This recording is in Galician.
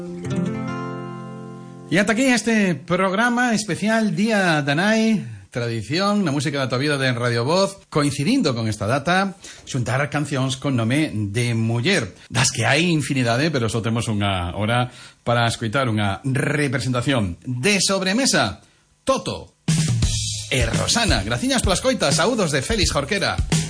Y hasta aquí este programa especial Día da Nai, tradición na música da tua vida de Radio Voz, coincidindo con esta data, xuntar cancións con nome de muller, das que hai infinidade, pero só temos unha hora para escoitar unha representación de sobremesa. Toto e Rosana, graciñas polas coitas, saúdos de Félix Jorquera.